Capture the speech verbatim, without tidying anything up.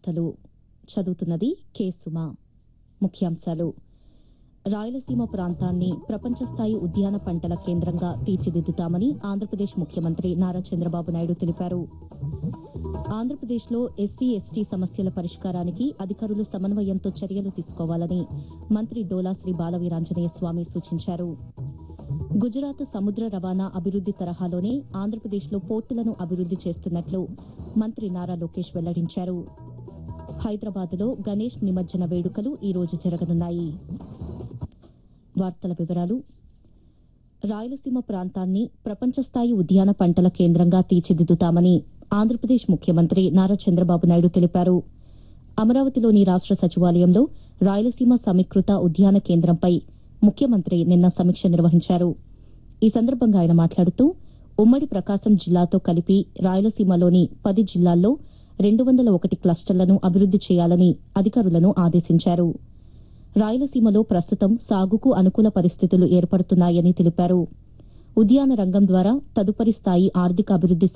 వార్తలు చదువుతున్నది కె సుమ. ముఖ్యాంశాలు: రాయలసీమ ప్రాంతాన్ని ప్రపంచ స్థాయి ఉద్యాన పంటల కేంద్రంగా తీర్చిదిద్దుతామని ఆంధ్రప్రదేశ్ ముఖ్యమంత్రి నారా చంద్రబాబు నాయుడు తెలిపారు. ఆంధ్రప్రదేశ్లో ఎస్సీ ఎస్టీ సమస్యల పరిష్కారానికి అధికారులు సమన్వయంతో చర్యలు తీసుకోవాలని మంత్రి డోలా శ్రీ బాలవీరాంజనేయ స్వామి సూచించారు. గుజరాత్ సముద్ర రవాణా అభివృద్ది తరహాలోనే ఆంధ్రప్రదేశ్లో పోర్టులను అభివృద్ది చేస్తున్నట్లు మంత్రి నారా లోకేష్ వెల్లడించారు. హైదరాబాద్లో గణేష్ నిమజ్జన వేడుకలు ఈ రోజు జరగనున్నాయి. వార్తల వివరాలు: రాయలసీమ ప్రాంతాన్ని ప్రపంచ స్థాయి ఉద్యాన పంటల కేంద్రంగా తీర్చిదిద్దుతామని ఆంధ్రప్రదేశ్ ముఖ్యమంత్రి నారా చంద్రబాబు నాయుడు తెలిపారు. అమరావతిలోని రాష్ట సచివాలయంలో రాయలసీమ సమీకృత ఉద్యాన కేంద్రంపై ముఖ్యమంత్రి నిన్న సమీక్ష నిర్వహించారు. ఈ సందర్భంగా ఆయన మాట్లాడుతూ ఉమ్మడి ప్రకాశం జిల్లాతో కలిపి రాయలసీమలోని పది జిల్లాల్లో రెండు వందల ఒకటి క్లస్టర్లను అభివృద్ది చేయాలని అధికారులను ఆదేశించారు. రాయలసీమలో ప్రస్తుతం సాగుకు అనుకూల పరిస్థితులు ఏర్పడుతున్నాయని తెలిపారు. ఉద్యాన రంగం ద్వారా తదుపరి స్థాయి ఆర్థిక అభివృద్ది